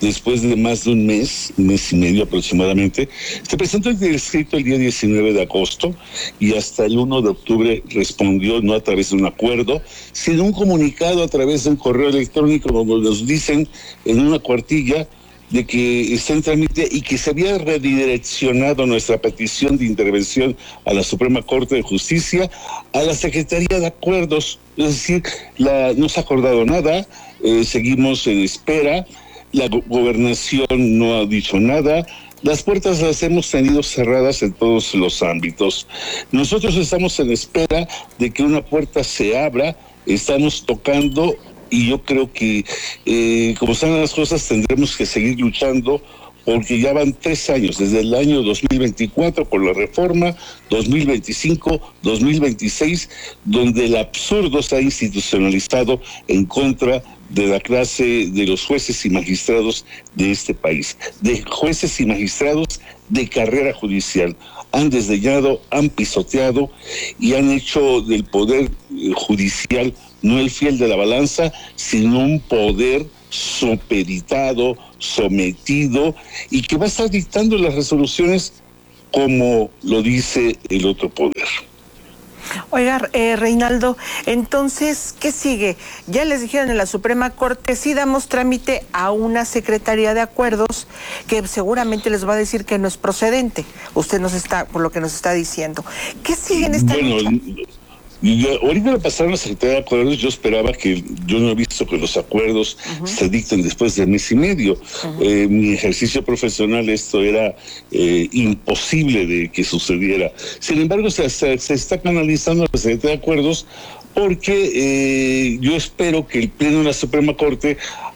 después de más de un mes y medio aproximadamente. Se presentó el escrito el día 19 de agosto y hasta el 1 de octubre respondió, no a través de un acuerdo, sino un comunicado a través de un correo electrónico donde nos dicen en una cuartilla de que está en trámite y que se había redireccionado nuestra petición de intervención a la Suprema Corte de Justicia, a la Secretaría de Acuerdos. Es decir, no se ha acordado nada, seguimos en espera, la gobernación no ha dicho nada, las puertas las hemos tenido cerradas en todos los ámbitos. Nosotros estamos en espera de que una puerta se abra, estamos tocando. Y yo creo que, como están las cosas, tendremos que seguir luchando porque ya van 3 años, desde el año 2024 con la reforma, 2025, 2026, donde el absurdo se ha institucionalizado en contra de la clase de los jueces y magistrados de este país, de jueces y magistrados de carrera judicial. Han desdeñado, han pisoteado y han hecho del poder judicial no el fiel de la balanza, sino un poder supeditado, sometido, y que va a estar dictando las resoluciones como lo dice el otro poder. Oiga, Reinaldo, entonces, ¿qué sigue? Ya les dijeron en la Suprema Corte, sí damos trámite a una Secretaría de Acuerdos que seguramente les va a decir que no es procedente. Usted por lo que nos está diciendo. ¿Qué sigue en esta lucha? Ahorita me pasaron a la Secretaría de Acuerdos, yo no he visto que los acuerdos se dicten después de mes y medio. Mi ejercicio profesional esto era imposible de que sucediera. Sin embargo, se está canalizando a la Secretaría de Acuerdos porque yo espero que el Pleno de la Suprema Corte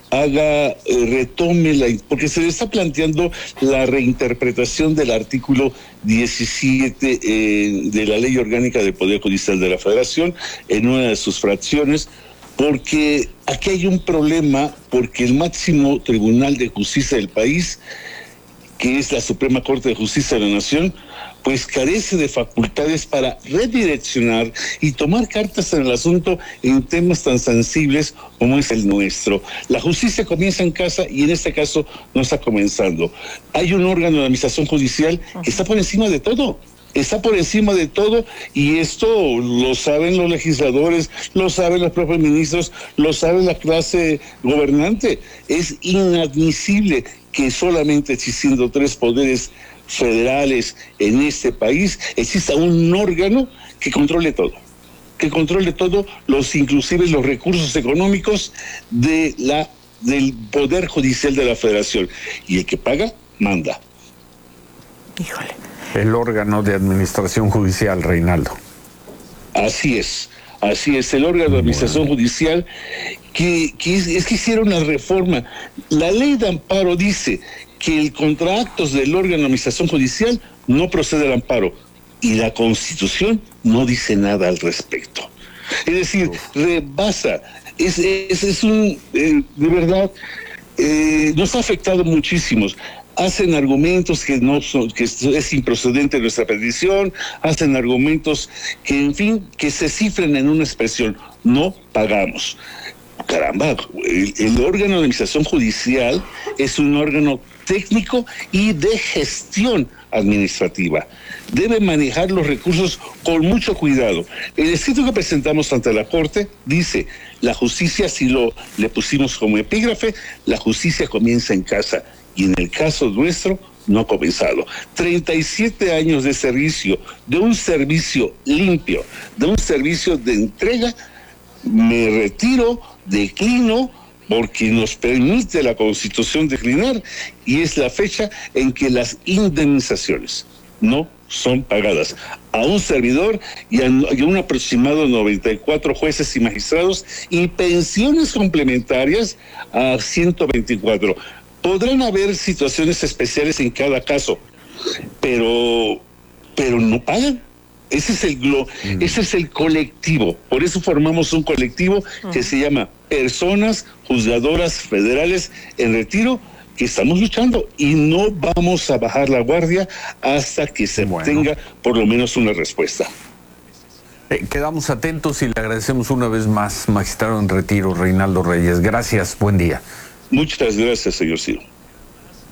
retome porque se le está planteando la reinterpretación del artículo 17 de la Ley Orgánica del Poder Judicial de la Federación en una de sus fracciones, porque aquí hay un problema, porque el máximo Tribunal de Justicia del país, que es la Suprema Corte de Justicia de la Nación, pues carece de facultades para redireccionar y tomar cartas en el asunto en temas tan sensibles como es el nuestro. La justicia comienza en casa y en este caso no está comenzando. Hay un órgano de administración judicial que está por encima de todo. Está por encima de todo y esto lo saben los legisladores, lo saben los propios ministros, lo sabe la clase gobernante. Es inadmisible que solamente existiendo 3 poderes federales en este país exista un órgano que controle todo, inclusive los recursos económicos del Poder Judicial de la Federación. Y el que paga, manda. Híjole. El órgano de administración judicial, Reinaldo. Así es, el órgano de administración judicial que hicieron una reforma. La ley de amparo dice que contra actos del órgano de administración judicial no procede el amparo y la Constitución no dice nada al respecto. Es decir, rebasa, de verdad, nos ha afectado muchísimos. Hacen argumentos que es improcedente nuestra petición, hacen argumentos que, en fin, que se cifren en una expresión: no pagamos. Caramba, el órgano de administración judicial es un órgano técnico y de gestión administrativa. Debe manejar los recursos con mucho cuidado. El escrito que presentamos ante la Corte dice: la justicia, si le pusimos como epígrafe, la justicia comienza en casa. Y en el caso nuestro, no ha comenzado. 37 años de servicio, de un servicio limpio, de un servicio de entrega. Me retiro, declino, porque nos permite la Constitución declinar, y es la fecha en que las indemnizaciones no son pagadas a un servidor y a un aproximado 94 jueces y magistrados, y pensiones complementarias a 124. Podrán haber situaciones especiales en cada caso, pero no pagan. Ese es el colectivo. Por eso formamos un colectivo que se llama Personas Juzgadoras Federales en Retiro, que estamos luchando y no vamos a bajar la guardia hasta que se tenga por lo menos una respuesta. Quedamos atentos y le agradecemos una vez más, magistrado en retiro, Reinaldo Reyes. Gracias, buen día. Muchas gracias, señor Ciro.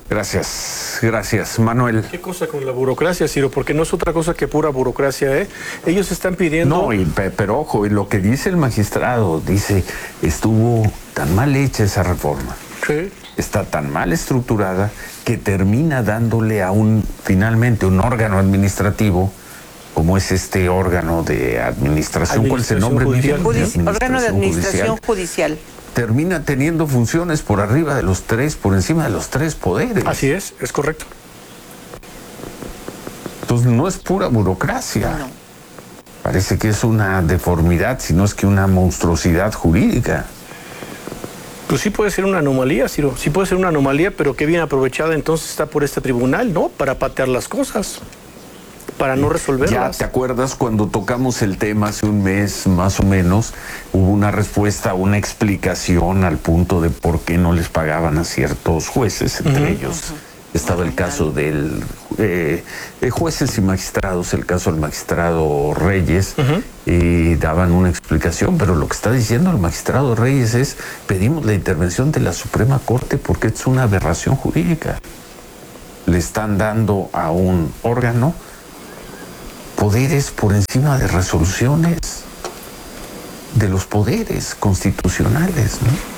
Gracias, Manuel. ¿Qué cosa con la burocracia, Ciro? Porque no es otra cosa que pura burocracia, ¿eh? Ellos están pidiendo... No, pero ojo, lo que dice el magistrado, dice, estuvo tan mal hecha esa reforma. Sí. Está tan mal estructurada que termina dándole a finalmente un órgano administrativo, como es este órgano de administración. ¿Cuál es el nombre? Órgano de administración judicial. Termina teniendo funciones por arriba de los tres, por encima de los tres poderes. Así es correcto. Entonces no es pura burocracia. No. Parece que es una deformidad, sino es que una monstruosidad jurídica. Pues sí puede ser una anomalía, Ciro. Sí puede ser una anomalía, pero qué bien aprovechada entonces está por este tribunal, ¿no? Para patear las cosas, para no resolverlas. Ya te acuerdas cuando tocamos el tema hace un mes más o menos, hubo una respuesta, una explicación al punto de por qué no les pagaban a ciertos jueces, entre ellos estaba el caso del jueces y magistrados, el caso del magistrado Reyes, y daban una explicación, pero lo que está diciendo el magistrado Reyes es: pedimos la intervención de la Suprema Corte porque es una aberración jurídica. Le están dando a un órgano poderes por encima de resoluciones de los poderes constitucionales, ¿no?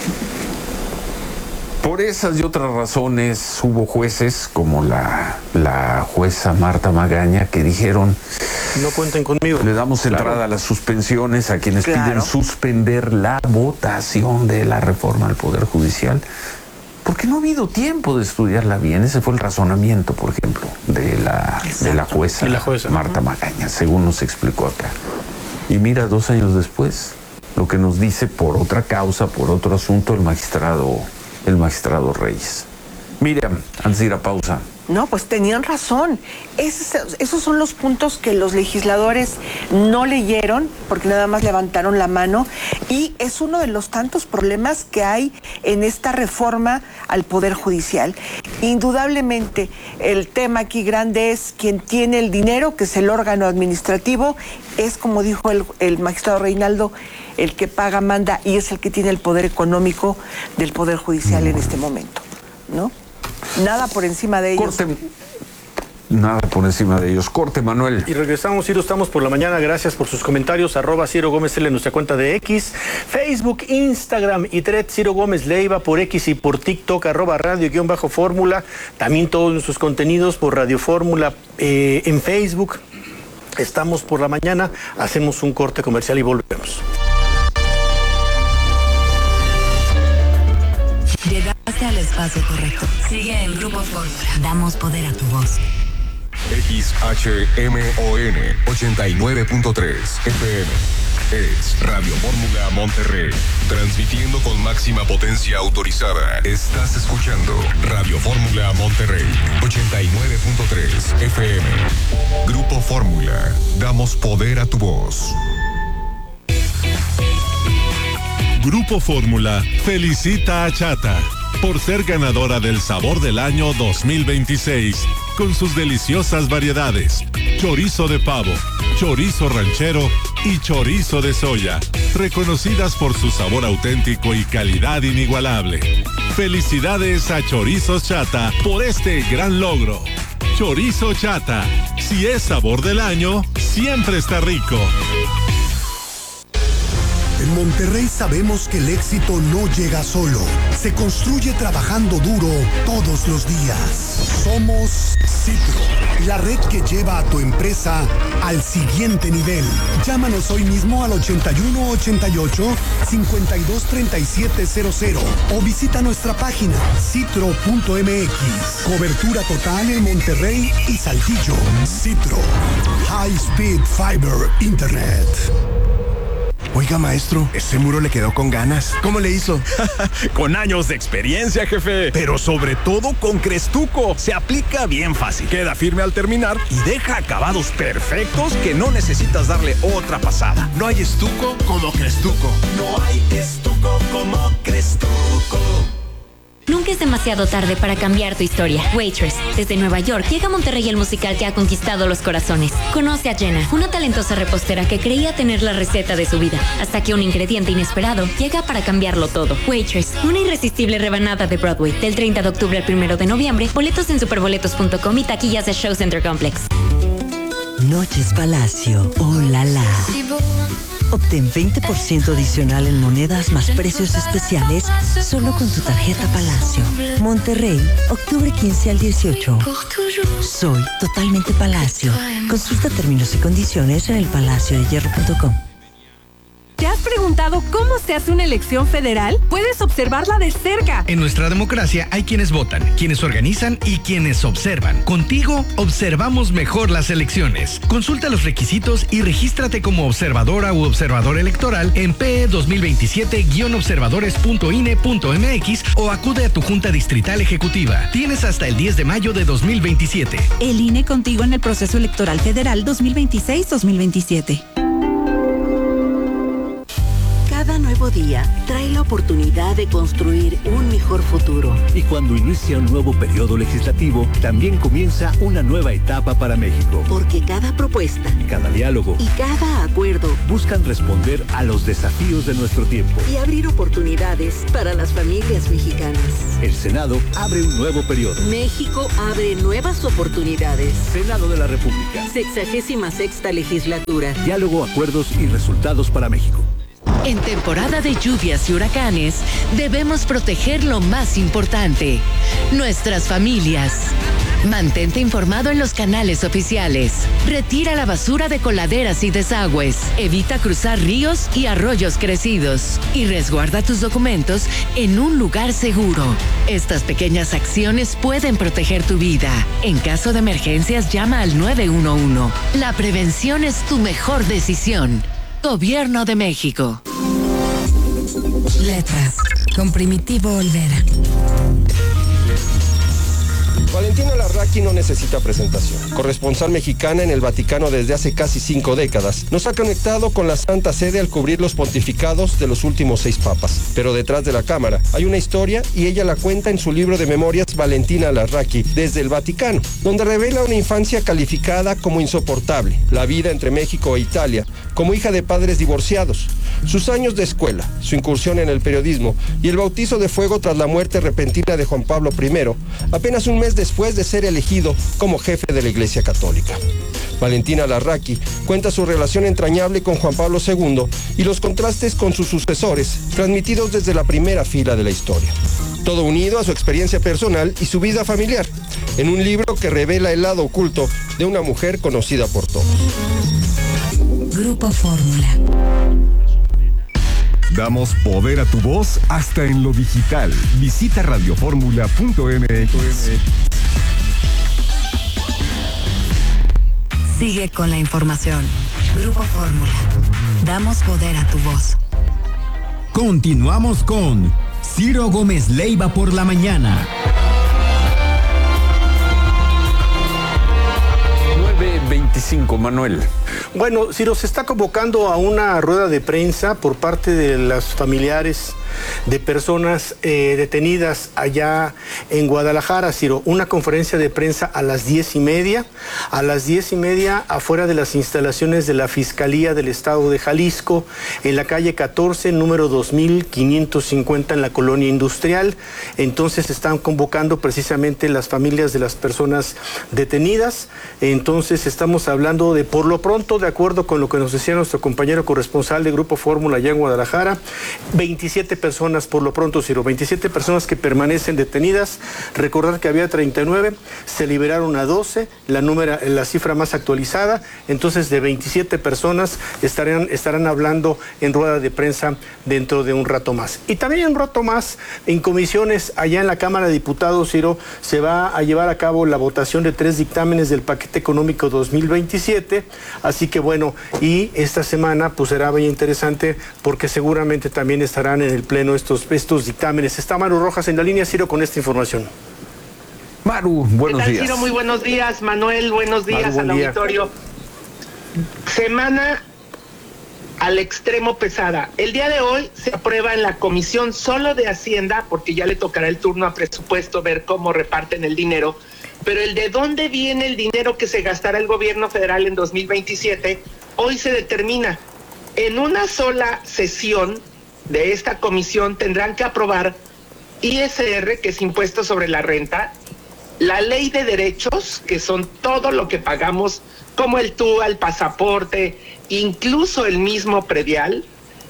Por esas y otras razones hubo jueces como la jueza Marta Magaña que dijeron: no cuenten conmigo. Le damos entrada a las suspensiones a quienes piden suspender la votación de la reforma al Poder Judicial, porque no ha habido tiempo de estudiarla bien. Ese fue el razonamiento, por ejemplo, de la jueza Marta Magaña, según nos explicó acá. Y mira, 2 años después, lo que nos dice por otra causa, por otro asunto, el magistrado Reyes. Miriam, antes de ir a pausa. No, pues tenían razón. Esos son los puntos que los legisladores no leyeron porque nada más levantaron la mano, y es uno de los tantos problemas que hay en esta reforma al Poder Judicial. Indudablemente el tema aquí grande es quien tiene el dinero, que es el órgano administrativo, es, como dijo el magistrado Reinaldo, el que paga, manda, y es el que tiene el poder económico del Poder Judicial en este momento, ¿no? Nada por encima de ellos. Nada por encima de ellos. Corte, Manuel. Y regresamos, Ciro, estamos por la mañana. Gracias por sus comentarios. @Ciro Gómez L en nuestra cuenta de X, Facebook, Instagram y Thread, Ciro Gómez Leiva por X y por TikTok, @radio_fórmula. También todos nuestros contenidos por Radio Fórmula en Facebook. Estamos por la mañana. Hacemos un corte comercial y volvemos. Llegaste al espacio correcto. Sigue en Grupo Fórmula. Damos poder a tu voz. XHMON 89.3 FM. Es Radio Fórmula Monterrey. Transmitiendo con máxima potencia autorizada. Estás escuchando Radio Fórmula Monterrey 89.3 FM. Grupo Fórmula. Damos poder a tu voz. Grupo Fórmula felicita a Chata por ser ganadora del Sabor del Año 2026 con sus deliciosas variedades: chorizo de pavo, chorizo ranchero y chorizo de soya, reconocidas por su sabor auténtico y calidad inigualable. Felicidades a Chorizos Chata por este gran logro. Chorizo Chata, si es sabor del año, siempre está rico. En Monterrey sabemos que el éxito no llega solo, se construye trabajando duro todos los días. Somos Citro, la red que lleva a tu empresa al siguiente nivel. Llámanos hoy mismo al 8188-523700 o visita nuestra página citro.mx. Cobertura total en Monterrey y Saltillo. Citro, High Speed Fiber Internet. Oiga, maestro, ese muro le quedó con ganas. ¿Cómo le hizo? Con años de experiencia, jefe. Pero sobre todo con Crestuco. Se aplica bien fácil. Queda firme al terminar y deja acabados perfectos que no necesitas darle otra pasada. No hay estuco como Crestuco. No hay estuco como Crestuco. Nunca es demasiado tarde para cambiar tu historia. Waitress, desde Nueva York llega a Monterrey el musical que ha conquistado los corazones. Conoce a Jenna, una talentosa repostera que creía tener la receta de su vida, hasta que un ingrediente inesperado llega para cambiarlo todo. Waitress, una irresistible rebanada de Broadway. Del 30 de octubre al 1 de noviembre, boletos en superboletos.com y taquillas de Show Center Complex. Noches Palacio, oh la la. Obtén 20% adicional en monedas más precios especiales solo con tu tarjeta Palacio. Monterrey, octubre 15 al 18. Soy totalmente Palacio. Consulta términos y condiciones en elpalaciodehierro.com. ¿Te has preguntado cómo se hace una elección federal? Puedes observarla de cerca. En nuestra democracia hay quienes votan, quienes organizan y quienes observan. Contigo observamos mejor las elecciones. Consulta los requisitos y regístrate como observadora u observador electoral en PE 2027-observadores.ine.mx o acude a tu Junta Distrital Ejecutiva. Tienes hasta el 10 de mayo de 2027. El INE contigo en el proceso electoral federal 2026-2027. Cada nuevo día trae la oportunidad de construir un mejor futuro. Y cuando inicia un nuevo periodo legislativo, también comienza una nueva etapa para México. Porque cada propuesta, cada diálogo y cada acuerdo buscan responder a los desafíos de nuestro tiempo y abrir oportunidades para las familias mexicanas. El Senado abre un nuevo periodo. México abre nuevas oportunidades. Senado de la República. 66ª legislatura. Diálogo, acuerdos y resultados para México. En temporada de lluvias y huracanes, debemos proteger lo más importante, nuestras familias. Mantente informado en los canales oficiales. Retira la basura de coladeras y desagües. Evita cruzar ríos y arroyos crecidos. Y resguarda tus documentos en un lugar seguro. Estas pequeñas acciones pueden proteger tu vida. En caso de emergencias, llama al 911. La prevención es tu mejor decisión. Gobierno de México. Letras, con Primitivo Olvera. Valentina Larraqui no necesita presentación. Corresponsal mexicana en el Vaticano desde hace casi 5 décadas, nos ha conectado con la Santa Sede al cubrir los pontificados de los últimos 6 papas. Pero detrás de la cámara hay una historia y ella la cuenta en su libro de memorias Valentina Larraqui desde el Vaticano, donde revela una infancia calificada como insoportable, la vida entre México e Italia, como hija de padres divorciados, sus años de escuela, su incursión en el periodismo y el bautizo de fuego tras la muerte repentina de Juan Pablo I, apenas un mes después de ser elegido como jefe de la Iglesia Católica. Valentina Larraqui cuenta su relación entrañable con Juan Pablo II y los contrastes con sus sucesores, transmitidos desde la primera fila de la historia. Todo unido a su experiencia personal y su vida familiar, en un libro que revela el lado oculto de una mujer conocida por todos. Grupo Fórmula. Damos poder a tu voz hasta en lo digital. Visita radioformula.mx. Sigue con la información. Grupo Fórmula. Damos poder a tu voz. Continuamos con Ciro Gómez Leiva por la mañana. 9:25, Manuel. Bueno, Ciro, se está convocando a una rueda de prensa por parte de los familiares de personas detenidas allá en Guadalajara, Ciro. Una conferencia de prensa a las 10:30. A las 10:30, afuera de las instalaciones de la Fiscalía del Estado de Jalisco, en la calle 14, número 2550, en la Colonia Industrial. Entonces están convocando precisamente las familias de las personas detenidas. Entonces estamos hablando de, por lo pronto, de acuerdo con lo que nos decía nuestro compañero corresponsal de Grupo Fórmula allá en Guadalajara, 27 personas por lo pronto, Ciro, 27 personas que permanecen detenidas. Recordar que había 39, se liberaron a 12, la cifra más actualizada. Entonces, de 27 personas estarán hablando en rueda de prensa dentro de un rato más. Y también un rato más, en comisiones allá en la Cámara de Diputados, Ciro, se va a llevar a cabo la votación de 3 dictámenes del paquete económico 2027. Así que bueno, y esta semana pues será bien interesante porque seguramente también estarán en el pleno estos dictámenes. Está Maru Rojas en la línea, Ciro, con esta información. Maru, buenos días. Ciro, muy buenos días. Manuel, buenos días al auditorio. Semana al extremo pesada. El día de hoy se aprueba en la Comisión solo de Hacienda, porque ya le tocará el turno a presupuesto ver cómo reparten el dinero, pero el de dónde viene el dinero que se gastará el gobierno federal en 2027, hoy se determina. En una sola sesión de esta comisión tendrán que aprobar ISR, que es impuesto sobre la renta, la ley de derechos, que son todo lo que pagamos, como el TUA, el pasaporte, incluso el mismo predial,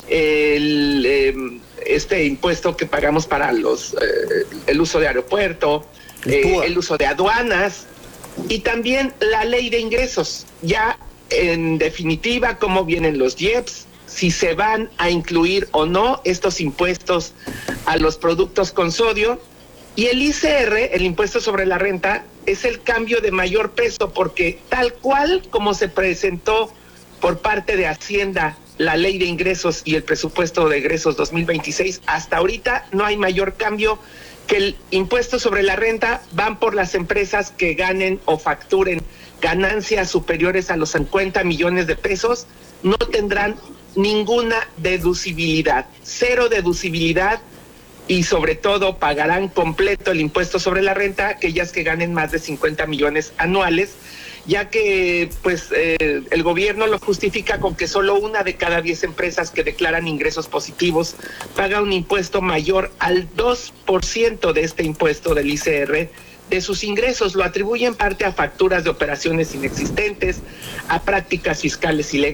este impuesto que pagamos para el uso de aeropuerto, el uso de aduanas, y también la ley de ingresos. Ya en definitiva, cómo vienen los IEPS, si se van a incluir o no estos impuestos a los productos con sodio. Y el ICR, el impuesto sobre la renta, es el cambio de mayor peso, porque tal cual como se presentó por parte de Hacienda la ley de ingresos y el presupuesto de egresos 2026, hasta ahorita no hay mayor cambio que el impuesto sobre la renta. Van por las empresas que ganen o facturen ganancias superiores a los 50 millones de pesos, no tendrán ninguna deducibilidad, cero deducibilidad, y sobre todo pagarán completo el impuesto sobre la renta aquellas que ganen más de 50 millones anuales, ya que pues el gobierno lo justifica con que solo 1 de cada 10 empresas que declaran ingresos positivos paga un impuesto mayor al 2% de este impuesto del ICR de sus ingresos. Lo atribuye en parte a facturas de operaciones inexistentes, a prácticas fiscales ilegales.